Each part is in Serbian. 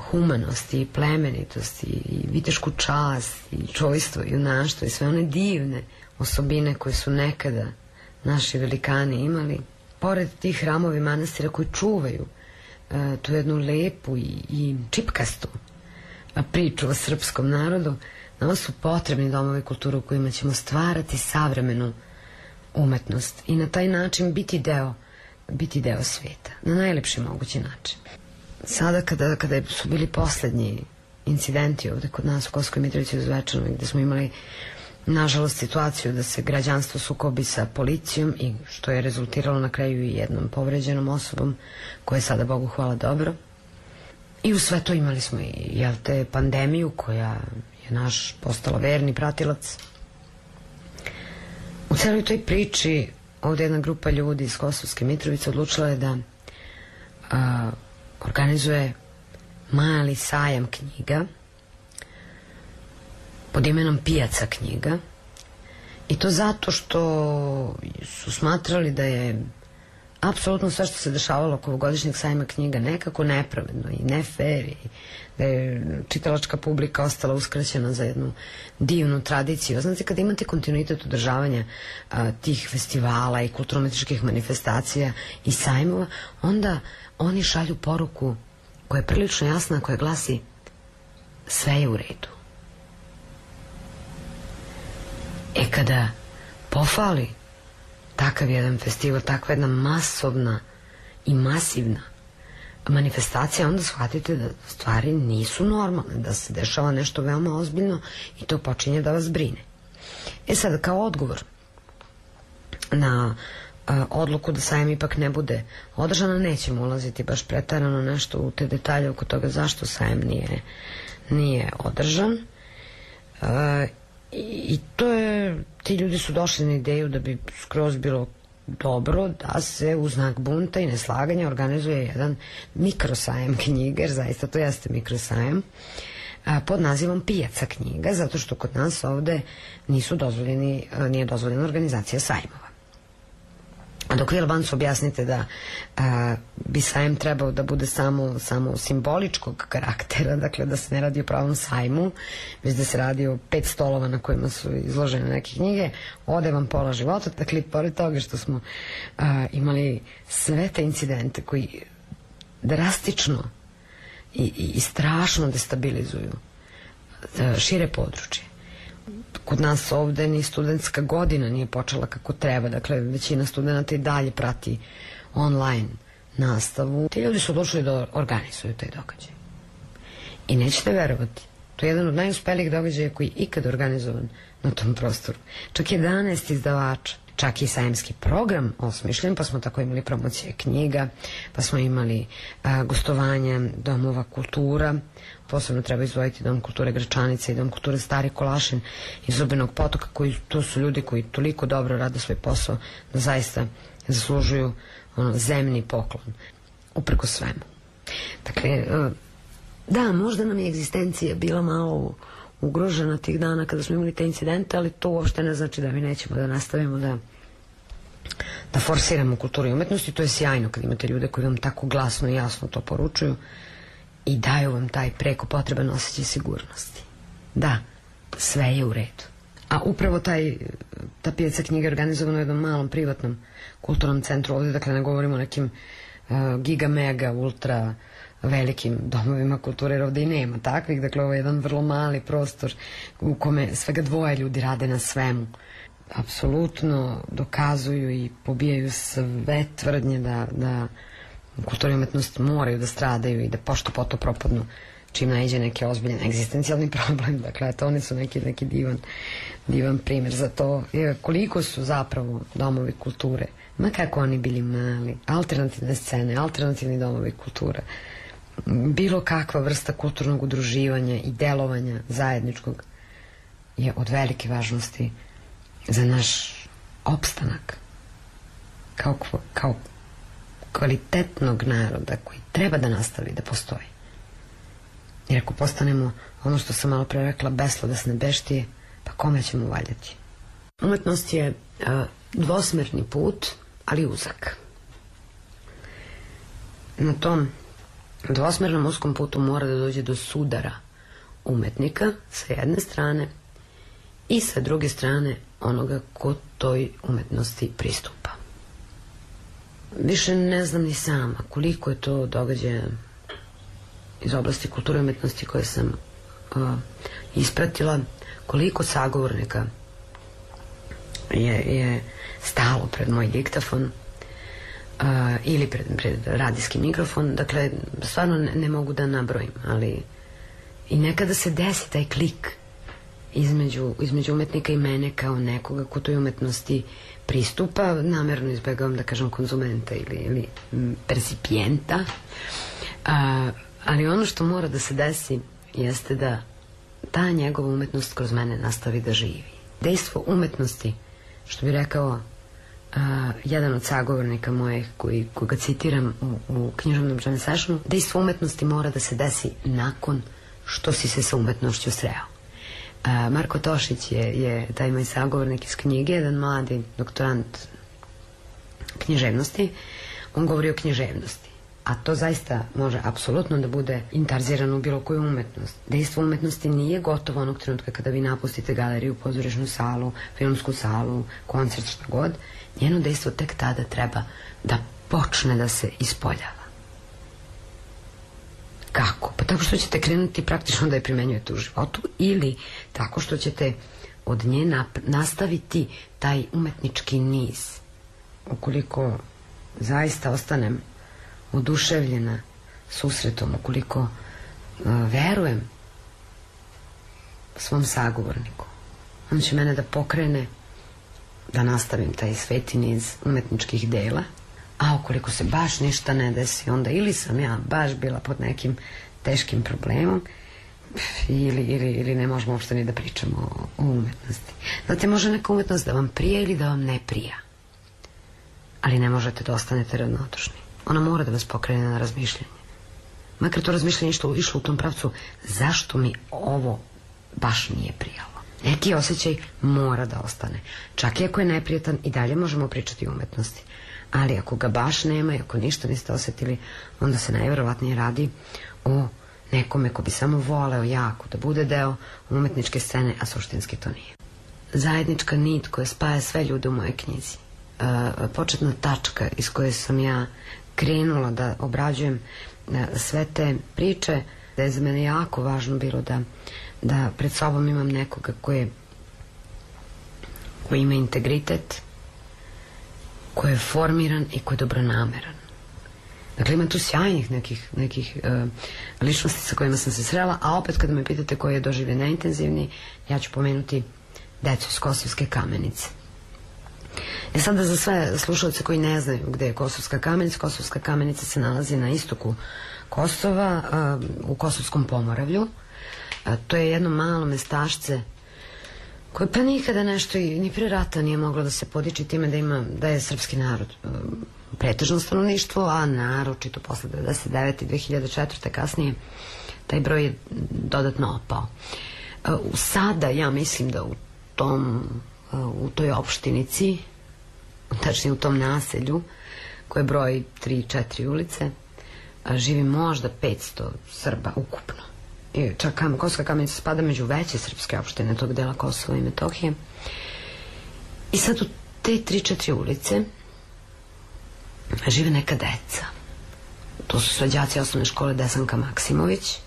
humanosti i plemenitosti i vitešku čast i čojstvo i junaštvo i sve one divne osobine koje su nekada naši velikani imali, pored tih hramova i manastira koji čuvaju tu jednu lepu i čipkastu priču o srpskom narodu, nama su potrebni domovi kulture u kojima ćemo stvarati savremenu umetnost i na taj način biti deo sveta, na najlepši mogući način. Sada kada su bili poslednji incidenti ovde kod nas u Kosovskoj Mitrovici u Zvečanovi, gde smo imali nažalost situaciju da se građanstvo sukobi sa policijom i što je rezultiralo na kraju i jednom povređenom osobom koja je sada, Bogu hvala, dobro. I u sve to imali smo i pandemiju koja je naš postala verni pratilac. U celoj toj priči ovde jedna grupa ljudi iz Kosovske Mitrovice odlučila je da organizuje mali sajam knjiga pod imenom Pijaca knjiga, i to zato što su smatrali da je apsolutno sve što se dešavalo oko ovogodišnjeg sajma knjiga nekako nepravedno i ne fair, i da je čitalačka publika ostala uskraćena za jednu divnu tradiciju. Znate, kada imate kontinuitet održavanja tih festivala i kulturno-umetničkih manifestacija i sajmova, onda oni šalju poruku koja je prilično jasna, koja glasi: sve je u redu. Kada pofali takav jedan festival, takva jedna masovna i masivna manifestacija, onda shvatite da stvari nisu normalne, da se dešava nešto veoma ozbiljno i to počinje da vas brine. Sad, kao odgovor na odluku da sajam ipak ne bude održana, nećemo ulaziti baš pretarano nešto u te detalje oko toga zašto sajam nije održan. I ti ljudi su došli na ideju da bi skroz bilo dobro da se u znak bunta i neslaganja organizuje jedan mikrosajam knjiga, jer zaista to jeste mikrosajam, pod nazivom Pijaca knjiga, zato što kod nas ovde nije dozvoljena organizacija sajmova. A dok vi Albancu objasnite da bi sajam trebao da bude samo simboličkog karaktera, dakle da se ne radi o pravom sajmu, već da se radi o 5 stolova na kojima su izložene neke knjige, ode vam pola života. Dakle, pored toga što smo imali sve te incidente koji drastično i strašno destabilizuju šire područje. Kod nas ovde ni studentska godina nije počela kako treba, dakle većina studenta i dalje prati online nastavu. Ti ljudi su odlučili da organizuju taj događaj. I nećete verovati, to je jedan od najuspelijih događaja koji je ikad organizovan na tom prostoru. Čak 11 izdavača, čak i sajamski program osmišljen, pa smo tako imali promocije knjiga, pa smo imali gostovanje domova kultura. Posebno treba izdvojiti Dom kulture Gračanica i Dom kulture Stari Kolašin iz Zubinog Potoka, to su ljudi koji toliko dobro rade svoj posao da zaista zaslužuju zemni poklon upreko svemu. Dakle, da, možda nam je egzistencija bila malo ugrožena tih dana kada smo imali te incidente, ali to uopšte ne znači da mi nećemo da nastavimo da forsiramo kulturu i umetnost, i to je sjajno kad imate ljude koji vam tako glasno i jasno to poručuju i daju vam taj preko potreban osjećaj sigurnosti. Da, sve je u redu. A upravo ta Pijaca knjiga je organizovana u jednom malom privatnom kulturnom centru ovde, dakle ne govorimo o nekim giga, mega, ultra velikim domovima kulture, jer ovde i nema takvih. Dakle, ovo je jedan vrlo mali prostor u kome svega 2 ljudi rade na svemu. Apsolutno dokazuju i pobijaju sve tvrdnje da kultura i umetnost moraju da stradaju i da pošto poto propadnu čim naiđe neki ozbiljan egzistencijalni problem. Dakle, to oni su neki divan primjer za to koliko su zapravo domovi kulture, ma kako oni bili mali, alternativne scene, alternativni domovi kulture, bilo kakva vrsta kulturnog udruživanja i delovanja zajedničkog je od velike važnosti za naš opstanak kao kvalitetnog naroda koji treba da nastavi da postoji. Jer ako postanemo ono što sam malo pre rekla, beslovesne beštije, pa kome ćemo valjati? Umetnost je dvosmerni put, ali uzak. Na tom dvosmernom uskom putu mora da dođe do sudara umetnika sa jedne strane i sa druge strane onoga ko toj umetnosti pristupa. Više ne znam ni sama koliko je to događaja iz oblasti kulture i umetnosti koje sam ispratila, koliko sagovornika je stalo pred moj diktafon ili pred radijski mikrofon. Dakle, stvarno ne mogu da nabrojim, ali i nekada se desi taj klik između umetnika i mene kao nekoga ko toj umetnosti pristupa, namerno izbegavam da kažem konzumenta ili persipijenta, ali ono što mora da se desi jeste da ta njegova umetnost kroz mene nastavi da živi. Dejstvo umetnosti, što bi rekao jedan od sagovornika mojih koga citiram u književnom jam sessionu, dejstvo umetnosti mora da se desi nakon što si se sa umetnošću sreo. Marko Tošić je taj moj sagovornik iz knjige, jedan mladi doktorant književnosti. On govori o književnosti, a to zaista može apsolutno da bude intarzirano u bilo koju umetnost. Dejstvo umetnosti nije gotovo onog trenutka kada vi napustite galeriju, pozorišnu salu, filmsku salu, koncert, šta god. Njeno dejstvo tek tada treba da počne da se ispoljava. Kako? Pa tako što ćete krenuti praktično da je primenjujete u životu ili tako što ćete od nje nastaviti taj umetnički niz. Ukoliko zaista ostanem oduševljena susretom, ukoliko verujem svom sagovorniku, on će mene da pokrene da nastavim taj sveti niz umetničkih dela, a ukoliko se baš ništa ne desi, onda ili sam ja baš bila pod nekim teškim problemom ili ne možemo uopšte ni da pričamo o umetnosti. Znate, može neka umetnost da vam prija ili da vam ne prija, ali ne možete da ostanete ravnodušni. Ona mora da vas pokrene na razmišljanje. Makar to razmišljanje išlo u tom pravcu, zašto mi ovo baš nije prijalo. Neki osjećaj mora da ostane. Čak i ako je neprijetan, i dalje možemo pričati o umetnosti. Ali ako ga baš nema i ako ništa niste osetili, onda se najverovatnije radi o nekome ko bi samo voleo jako da bude deo umetničke scene, a suštinski to nije. Zajednička nit koja spaja sve ljude u mojoj knjizi. Početna tačka iz koje sam ja krenula da obrađujem sve te priče, da je za mene jako važno bilo da pred sobom imam nekoga koji ima integritet, koji je formiran i koji je dobronameran. Dakle, ima tu sjajnih nekih ličnosti sa kojima sam se srela, a opet kada me pitate koji je doživlje najintenzivniji, ja ću pomenuti decu iz Kosovske Kamenice. Sada za sve slušalce koji ne znaju gde je Kosovska Kamenica, Kosovska Kamenica se nalazi na istoku Kosova, u Kosovskom Pomoravlju. To je jedno malo mestašce koje pa nikada nešto ni pre rata nije moglo da se podiči time da je srpski narod pretežno stanovništvo, a naročito posle 99. i 2004. kasnije taj broj je dodatno opao. Sada ja mislim da u toj opštinici, tačnije u tom naselju koje broji 3-4 ulice, živi možda 500 Srba ukupno. I čak Kosovska Kamenica spada među veće srpske opštine tog dela Kosova i Metohije. I sad u te 3-4 ulice žive neka deca. To su sve đaci osnovne škole Desanka Maksimović.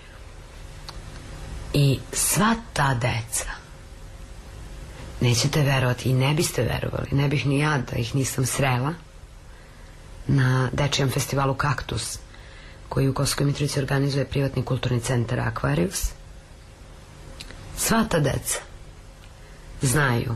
I sva ta deca, nećete verovati i ne biste verovali, ne bih ni ja da ih nisam srela na dečijem festivalu Kaktus, koji u Kosovskoj Mitrovici organizuje privatni kulturni centar Aquarius. Sva ta deca znaju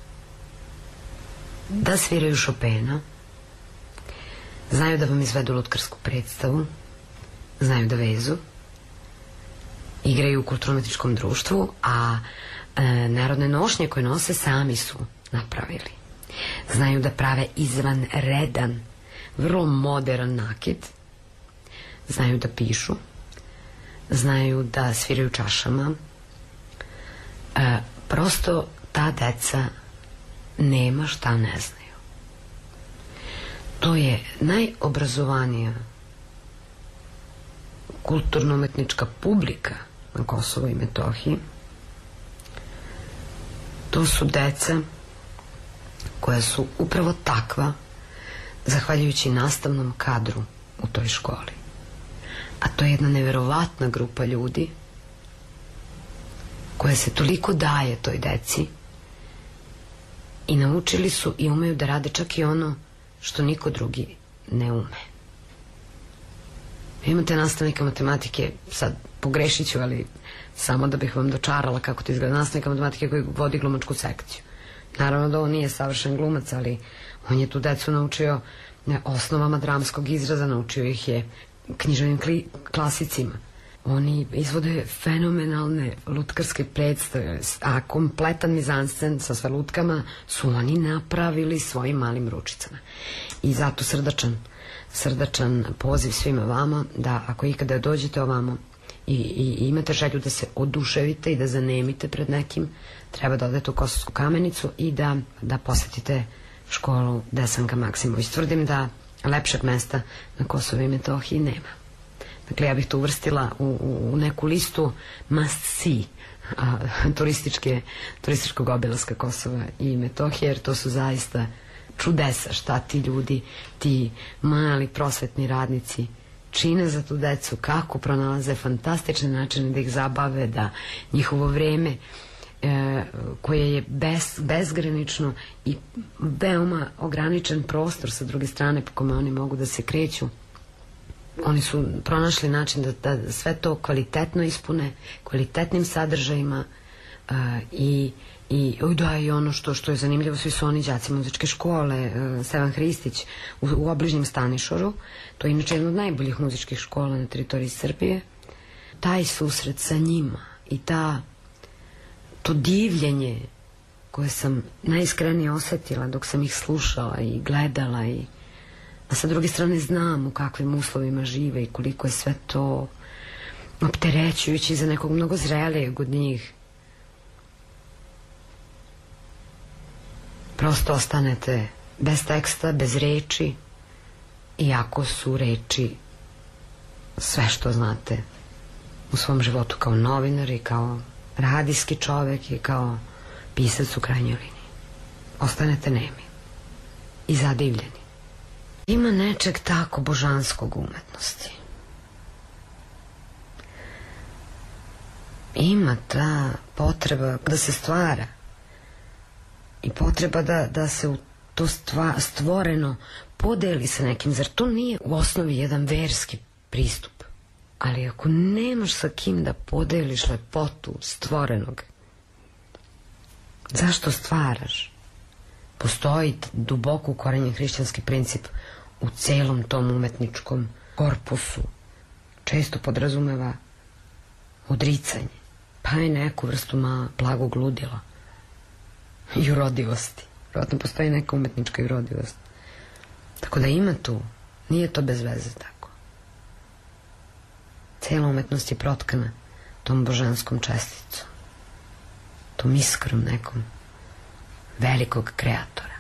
da sviraju Chopina, znaju da vam izvedu lutkarsku predstavu, znaju da vezu, igraju u kulturno-umetničkom društvu, a narodne nošnje koje nose sami su napravili. Znaju da prave izvanredan, vrlo modern nakit, znaju da pišu, znaju da sviraju čašama. Prosto ta deca nema šta ne znaju. To je najobrazovanija kulturno-umetnička publika na Kosovu i Metohiji. To su deca koja su upravo takva zahvaljujući nastavnom kadru u toj školi. A to je jedna neverovatna grupa ljudi koja se toliko daje toj deci i naučili su i umeju da rade čak i ono što niko drugi ne ume. Imate nastavnika matematike, sad pogrešit ću, ali samo da bih vam dočarala kako to izgleda, nastavnika matematike koji vodi glumačku sekciju. Naravno da on nije savršen glumac, ali on je tu decu naučio osnovama dramskog izraza, naučio ih je književnim klasicima. Oni izvode fenomenalne lutkarske predstave, a kompletan mizanscen sa sve lutkama su oni napravili svojim malim ručicama. I zato srdačan poziv svima vama da ako ikada dođete ovamo i imate želju da se oduševite i da zanemite pred nekim, treba da odete u Kosovsku Kamenicu i da posetite školu Desanka Maksimović. Tvrdim da lepšeg mesta na Kosovu i Metohiji nema. Dakle, ja bih to uvrstila u neku listu must see turističkog obilaska Kosova i Metohije, jer to su zaista čudesa šta ti ljudi, ti mali prosvetni radnici čine za tu decu, kako pronalaze fantastične načine da ih zabave, da njihovo vreme koje je bezgranično i veoma ograničen prostor sa druge strane po kome oni mogu da se kreću. Oni su pronašli način da sve to kvalitetno ispune, kvalitetnim sadržajima i ono što je zanimljivo, svi su oni đaci muzičke škole, Stevan Hristić u obližnjem Stanišoru, to je inače jedna od najboljih muzičkih škola na teritoriji Srbije. Taj susret sa njima i to divljenje koje sam najiskrenije osetila dok sam ih slušala i gledala, a sa druge strane znam u kakvim uslovima žive i koliko je sve to opterećujući za nekog mnogo zrelijeg od njih. Prosto ostanete bez teksta, bez reči, iako su reči sve što znate u svom životu kao novinar i kao radijski čovek i kao pisac u krajnjoj liniji. Ostanete nemi i zadivljeni. Ima nečeg tako božanskog u umetnosti. Ima ta potreba da se stvara i potreba da se u to stvoreno podeli sa nekim. Zar to nije u osnovi jedan verski pristup? Ali ako nemaš sa kim da podeliš lepotu stvorenog, zašto stvaraš? Postoji duboko ukorenjen hrišćanski princip u celom tom umetničkom korpusu. Često podrazumeva odricanje, pa i neku vrstu blagog ludila i urodivosti. Vjerojatno postoji neka umetnička urodivost. Tako da ima tu, nije to bez veze tako. Cijela umetnost je protkana tom božanskom česticom, tom iskrom nekom velikog kreatora.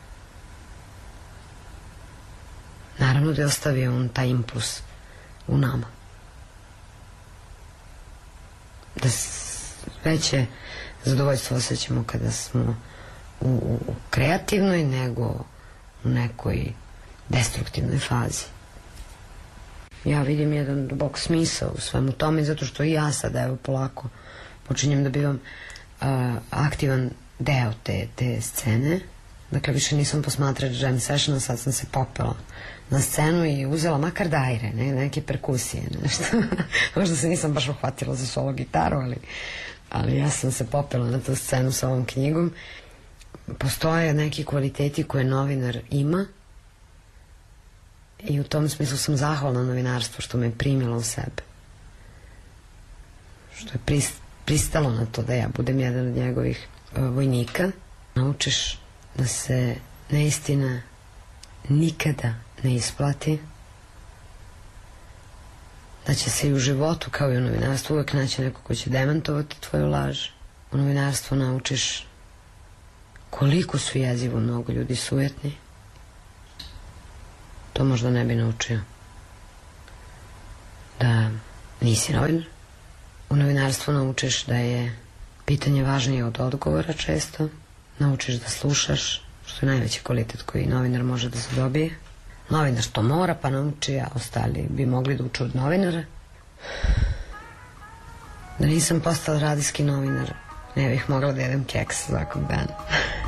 Naravno da je ostavio on taj impuls u nama. Da veće zadovoljstvo osjećamo kada smo u kreativnoj nego u nekoj destruktivnoj fazi. Ja vidim jedan dubok smisao u svemu tome, zato što i ja sada evo polako počinjem da bivam aktivan deo te scene. Dakle, više nisam posmatrač jam sessiona, sad sam se popela na scenu i uzela makar dajre, neke perkusije, nešto. Možda se nisam baš uhvatila za solo gitaru, ali ja sam se popela na tu scenu sa ovom knjigom. Postoje neki kvaliteti koje novinar ima i u tom smislu sam zahvalna novinarstvu što me je primilo u sebe. Što je pristalo na to da ja budem jedan od njegovih vojnika. Naučiš da se neistina nikada ne isplati, da će se i u životu kao i u novinarstvu uvek naći neko ko će demantovati tvoju laž. U novinarstvu naučiš koliko su jezivo mnogo ljudi sujetni. To možda ne bi naučio da nisi novinar. U novinarstvu naučiš da je pitanje važnije od odgovora često. Naučiš da slušaš, što je najveći kvalitet koji novinar može da se dobije. Novinar to mora pa nauči, a ostali bi mogli da uče od novinara. Da nisam postala radijski novinar, ne bih mogla da jedem keks svakog dana.